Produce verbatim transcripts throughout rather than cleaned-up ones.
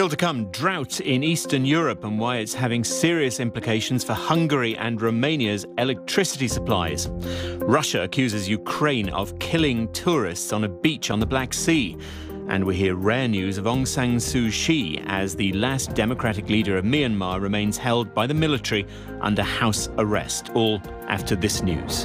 Still to come, drought in Eastern Europe and why it's having serious implications for Hungary and Romania's electricity supplies. Russia accuses Ukraine of killing tourists on a beach on the Black Sea. And we hear rare news of Aung San Suu Kyi as the last democratic leader of Myanmar remains held by the military under house arrest. All after this news.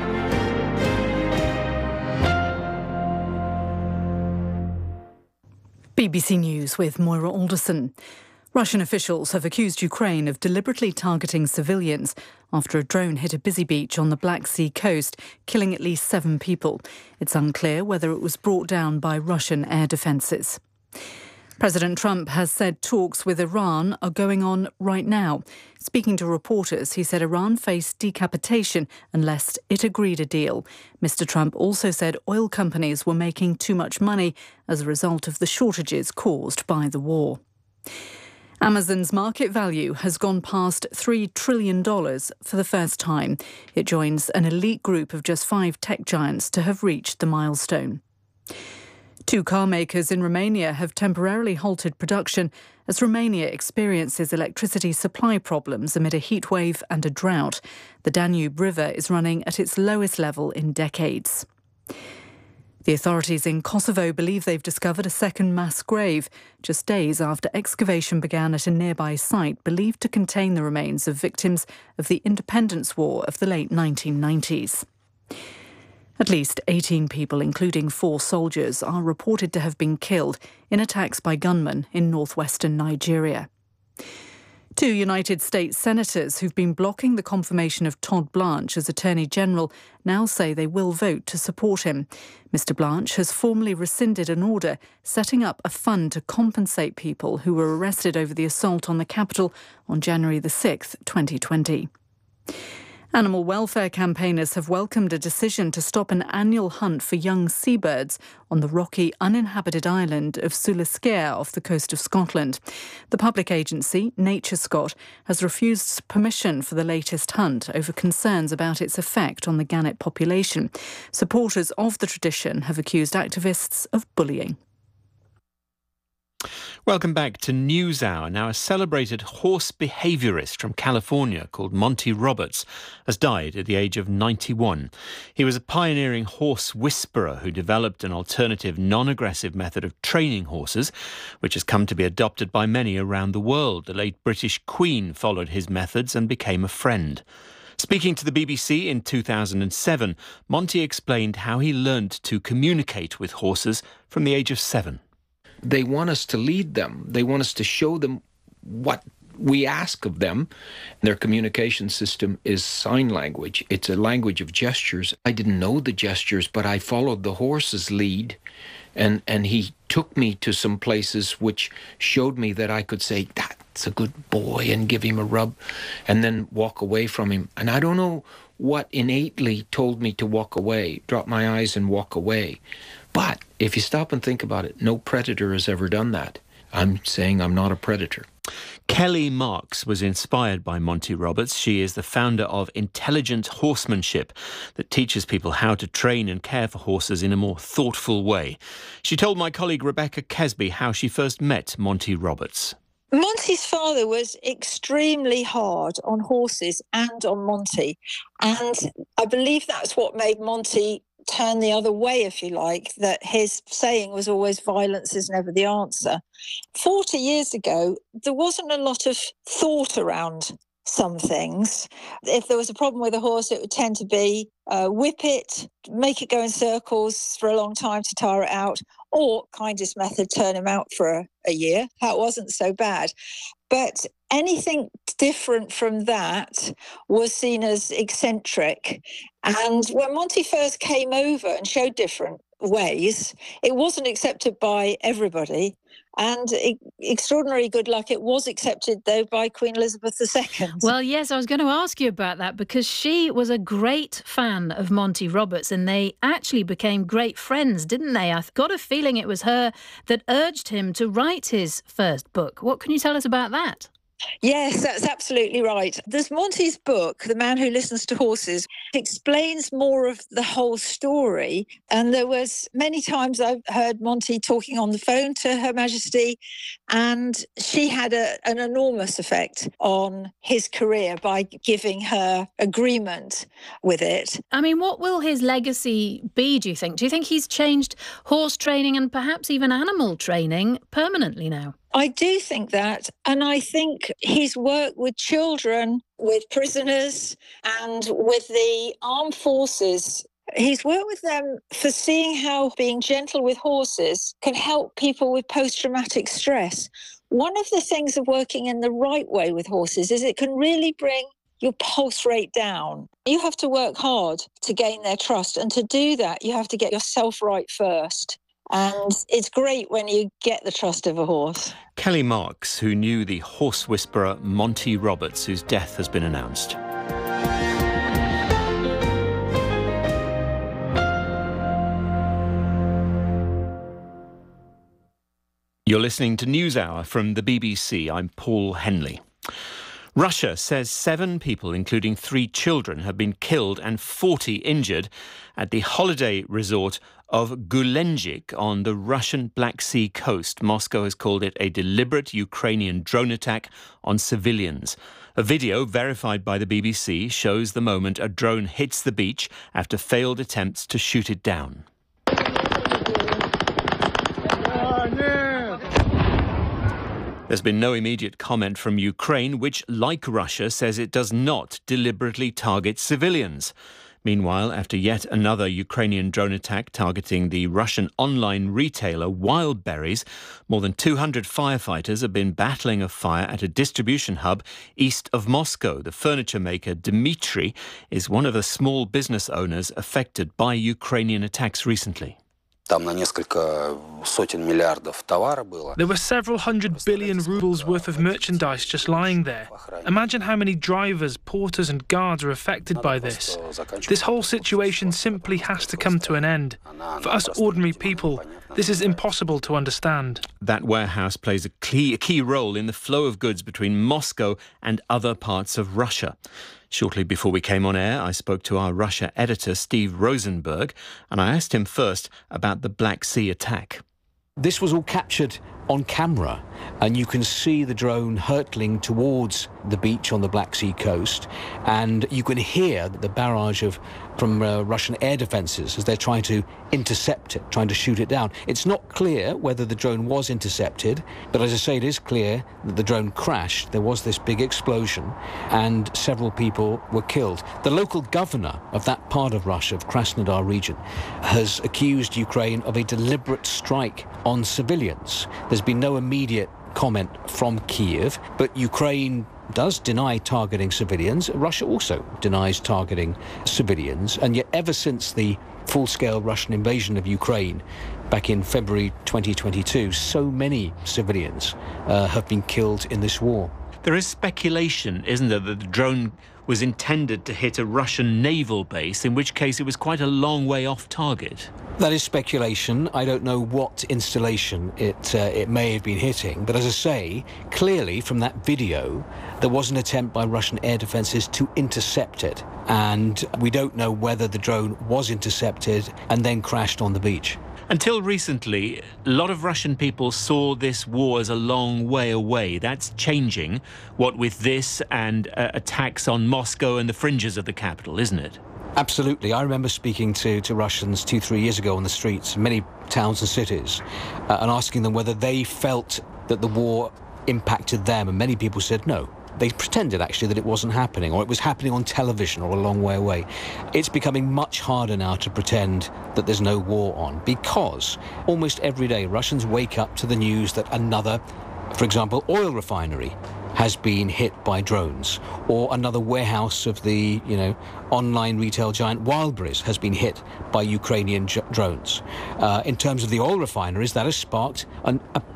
B B C News with Moira Alderson. Russian officials have accused Ukraine of deliberately targeting civilians after a drone hit a busy beach on the Black Sea coast, killing at least seven people. It's unclear whether it was brought down by Russian air defences. President Trump has said talks with Iran are going on right now. Speaking to reporters, he said Iran faced decapitation unless it agreed a deal. Mister Trump also said oil companies were making too much money as a result of the shortages caused by the war. Amazon's market value has gone past three trillion dollars for the first time. It joins an elite group of just five tech giants to have reached the milestone. Two car makers in Romania have temporarily halted production as Romania experiences electricity supply problems amid a heatwave and a drought. The Danube River is running at its lowest level in decades. The authorities in Kosovo believe they've discovered a second mass grave, just days after excavation began at a nearby site believed to contain the remains of victims of the independence war of the late nineteen nineties. At least eighteen people, including four soldiers, are reported to have been killed in attacks by gunmen in northwestern Nigeria. Two United States senators who've been blocking the confirmation of Todd Blanche as Attorney General now say they will vote to support him. Mister Blanche has formally rescinded an order setting up a fund to compensate people who were arrested over the assault on the Capitol on January the sixth, twenty twenty. Animal welfare campaigners have welcomed a decision to stop an annual hunt for young seabirds on the rocky, uninhabited island of Suliscare off the coast of Scotland. The public agency, NatureScot, has refused permission for the latest hunt over concerns about its effect on the gannet population. Supporters of the tradition have accused activists of bullying. Welcome back to NewsHour. Now, a celebrated horse behaviourist from California called Monty Roberts has died at the age of ninety-one. He was a pioneering horse whisperer who developed an alternative, non-aggressive method of training horses, which has come to be adopted by many around the world. The late British Queen followed his methods and became a friend. Speaking to the B B C in two thousand seven, Monty explained how he learned to communicate with horses from the age of seven. They want us to lead them. They want us to show them what we ask of them. Their communication system is sign language. It's a language of gestures. I didn't know the gestures, but I followed the horse's lead, and, and he took me to some places which showed me that I could say, that's a good boy, and give him a rub, and then walk away from him. And I don't know what innately told me to walk away, drop my eyes and walk away. But if you stop and think about it, no predator has ever done that. I'm saying I'm not a predator. Kelly Marks was inspired by Monty Roberts. She is the founder of Intelligent Horsemanship that teaches people how to train and care for horses in a more thoughtful way. She told my colleague Rebecca Kesby how she first met Monty Roberts. Monty's father was extremely hard on horses and on Monty. And I believe that's what made Monty turn the other way, if you like, that his saying was always violence is never the answer. forty years ago, there wasn't a lot of thought around some things. If there was a problem with a horse, it would tend to be uh, whip it, make it go in circles for a long time to tire it out, or kindest method, turn him out for a, a year. That wasn't so bad. But anything different from that was seen as eccentric. And when Monty first came over and showed different ways, it wasn't accepted by everybody. And e- extraordinary good luck, it was accepted, though, by Queen Elizabeth the Second. Well, yes, I was going to ask you about that because she was a great fan of Monty Roberts and they actually became great friends, didn't they? I've got a feeling it was her that urged him to write his first book. What can you tell us about that? Yes, that's absolutely right. There's Monty's book, The Man Who Listens to Horses, explains more of the whole story. And there was many times I've heard Monty talking on the phone to Her Majesty, and she had a, an enormous effect on his career by giving her agreement with it. I mean, what will his legacy be, do you think? Do you think he's changed horse training and perhaps even animal training permanently now? I do think that. And I think his work with children, with prisoners, and with the armed forces, he's worked with them for seeing how being gentle with horses can help people with post-traumatic stress. One of the things of working in the right way with horses is it can really bring your pulse rate down. You have to work hard to gain their trust. And to do that, you have to get yourself right first. And it's great when you get the trust of a horse. Kelly Marks, who knew the horse whisperer Monty Roberts, whose death has been announced. You're listening to NewsHour from the B B C. I'm Paul Henley. Russia says seven people, including three children, have been killed and forty injured at the holiday resort of Gulenjik on the Russian Black Sea coast. Moscow has called it a deliberate Ukrainian drone attack on civilians. A video verified by the B B C shows the moment a drone hits the beach after failed attempts to shoot it down. There's been no immediate comment from Ukraine, which, like Russia, says it does not deliberately target civilians. Meanwhile, after yet another Ukrainian drone attack targeting the Russian online retailer Wildberries, more than two hundred firefighters have been battling a fire at a distribution hub east of Moscow. The furniture maker Dmitry is one of the small business owners affected by Ukrainian attacks recently. There were several hundred billion rubles worth of merchandise just lying there. Imagine how many drivers, porters and guards are affected by this. This whole situation simply has to come to an end. For us ordinary people, this is impossible to understand. That warehouse plays a key, a key role in the flow of goods between Moscow and other parts of Russia. Shortly before we came on air, I spoke to our Russia editor, Steve Rosenberg, and I asked him first about the Black Sea attack. This was all captured on camera, and you can see the drone hurtling towards the beach on the Black Sea coast, and you can hear the barrage of from uh, Russian air defences as they're trying to intercept it, trying to shoot it down. It's not clear whether the drone was intercepted, but as I say, it is clear that the drone crashed. There was this big explosion, and several people were killed. The local governor of that part of Russia, of Krasnodar region, has accused Ukraine of a deliberate strike on civilians. There's been no immediate comment from Kiev, but Ukraine does deny targeting civilians. Russia also denies targeting civilians. And yet ever since the full-scale Russian invasion of Ukraine back in February twenty twenty-two, so many civilians uh, have been killed in this war. There is speculation, isn't there, that the drone was intended to hit a Russian naval base, in which case it was quite a long way off target. That is speculation. I don't know what installation it uh, it may have been hitting, but as I say, clearly from that video, there was an attempt by Russian air defences to intercept it, and we don't know whether the drone was intercepted and then crashed on the beach. Until recently, a lot of Russian people saw this war as a long way away. That's changing, what with this and uh, attacks on Moscow and the fringes of the capital, isn't it? Absolutely. I remember speaking to, to Russians two, three years ago on the streets, many towns and cities, uh, and asking them whether they felt that the war impacted them, and many people said no. They pretended, actually, that it wasn't happening, or it was happening on television or a long way away. It's becoming much harder now to pretend that there's no war on, because almost every day Russians wake up to the news that another, for example, oil refinery has been hit by drones, or another warehouse of the, you know, online retail giant Wildberries has been hit by Ukrainian j- drones. Uh, in terms of the oil refineries, that has sparked an, a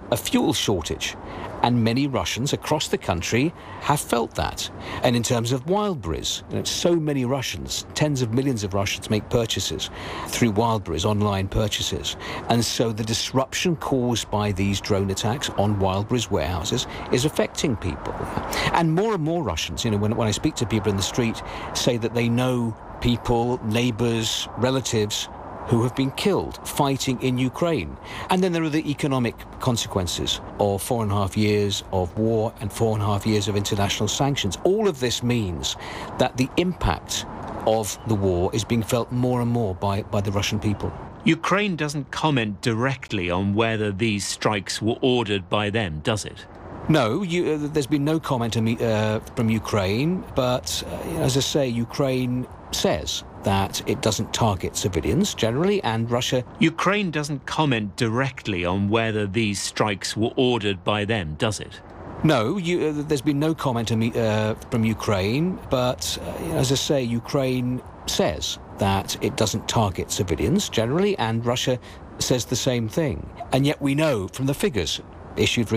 a fuel shortage. And many Russians across the country have felt that. And in terms of Wildberries, you know, so many Russians, tens of millions of Russians make purchases through Wildberries, online purchases. And so the disruption caused by these drone attacks on Wildberries warehouses is affecting people. And more and more Russians, you know, when, when I speak to people in the street, say that they know people, neighbours, relatives who have been killed fighting in Ukraine. And then there are the economic consequences of four and a half years of war and four and a half years of international sanctions. All of this means that the impact of the war is being felt more and more by, by the Russian people. Ukraine doesn't comment directly on whether these strikes were ordered by them, does it? No, you, uh, there's been no comment uh, from Ukraine, but uh, as I say, Ukraine says that it doesn't target civilians generally, and Russia... Ukraine doesn't comment directly on whether these strikes were ordered by them, does it? No, you, uh, there's been no comment uh, from Ukraine, but uh, as I say, Ukraine says that it doesn't target civilians generally, and Russia says the same thing. And yet we know from the figures issued